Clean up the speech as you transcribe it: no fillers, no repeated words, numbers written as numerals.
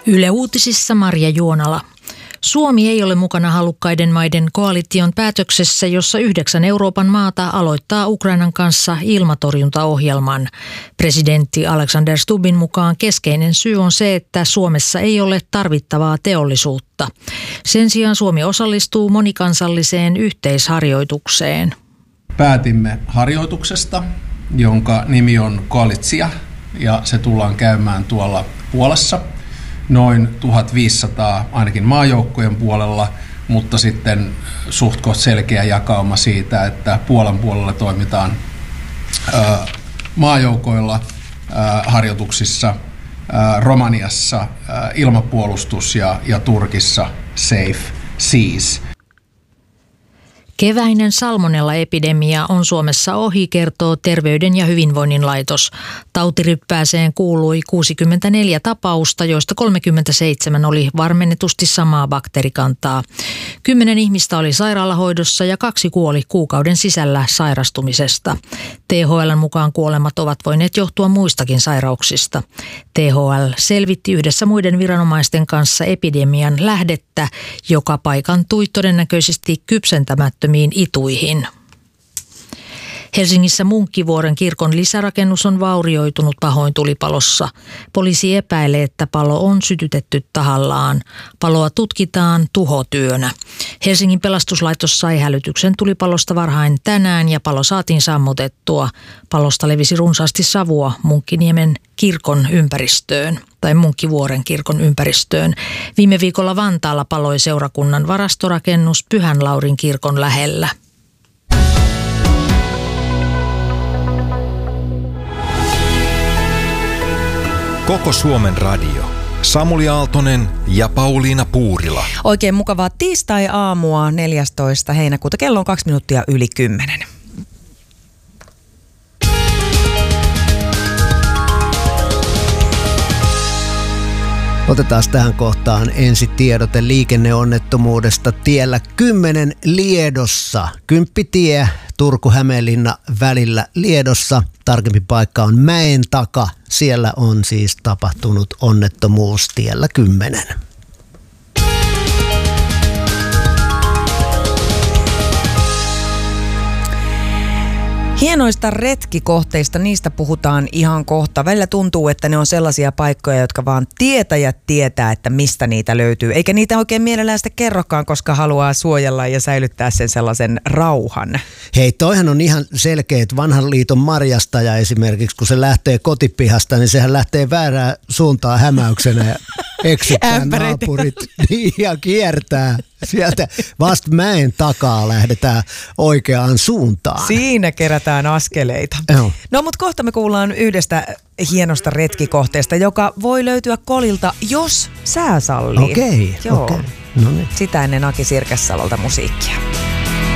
Yle Uutisissa Marja Juonala. Suomi ei ole mukana halukkaiden maiden koalition päätöksessä, jossa 9 Euroopan maata aloittaa Ukrainan kanssa ilmatorjuntaohjelman. Presidentti Alexander Stubbin mukaan keskeinen syy on se, että Suomessa ei ole tarvittavaa teollisuutta. Sen sijaan Suomi osallistuu monikansalliseen yhteisharjoitukseen. Päätimme harjoituksesta, jonka nimi on Koalitsia, ja se tullaan käymään tuolla Puolassa. Noin 1500 ainakin maajoukkojen puolella, mutta sitten suhtkoht selkeä jakauma siitä, että Puolan puolella toimitaan maajoukoilla harjoituksissa, Romaniassa ilmapuolustus ja Turkissa Safe Seas. Keväinen salmonella-epidemia on Suomessa ohi, kertoo Terveyden ja hyvinvoinnin laitos. Tautiryppääseen kuului 64 tapausta, joista 37 oli varmennetusti samaa bakteerikantaa. 10 ihmistä oli sairaalahoidossa ja 2 kuoli kuukauden sisällä sairastumisesta. THL:n mukaan kuolemat ovat voineet johtua muistakin sairauksista. THL selvitti yhdessä muiden viranomaisten kanssa epidemian lähdettä, joka paikantui todennäköisesti kypsentämättömiin ituihin. Helsingissä Munkkivuoren kirkon lisärakennus on vaurioitunut pahoin tulipalossa. Poliisi epäilee, että palo on sytytetty tahallaan. Paloa tutkitaan tuhotyönä. Helsingin pelastuslaitos sai hälytyksen tulipalosta varhain tänään ja palo saatiin sammutettua. Palosta levisi runsaasti savua Munkkiniemen kirkon ympäristöön tai Munkkivuoren kirkon ympäristöön. Viime viikolla Vantaalla paloi seurakunnan varastorakennus Pyhän Laurin kirkon lähellä. Koko Suomen radio. Samuli Aaltonen ja Pauliina Puurila. Oikein mukavaa tiistai-aamua 14. heinäkuuta. Kello on 2 minuuttia yli 10. Otetaan tähän kohtaan ensi tiedote liikenneonnettomuudesta tiellä 10 Liedossa. Kymppitie Turku-Hämeenlinna välillä Liedossa. Tarkempi paikka on Mäen taka. Siellä on siis tapahtunut onnettomuus tiellä 10. Hienoista retkikohteista, niistä puhutaan ihan kohta. Välillä tuntuu, että ne on sellaisia paikkoja, jotka vaan tietäjät tietää, että mistä niitä löytyy. Eikä niitä oikein mielellään sitä kerrokaan, koska haluaa suojella ja säilyttää sen sellaisen rauhan. Hei, toihan on ihan selkeä, että vanhan liiton marjastaja esimerkiksi, kun se lähtee kotipihasta, niin sehän lähtee väärään suuntaan hämäyksenä ja eksyttää naapurit ja kiertää. Sieltä vasta Mäen takaa lähdetään oikeaan suuntaan. Siinä kerätään askeleita. No, mutta kohta me kuullaan yhdestä hienosta retkikohteesta, joka voi löytyä Kolilta, jos sää sallii. Okei. No niin. Sitä ennen Aki Sirkessalolta musiikkia.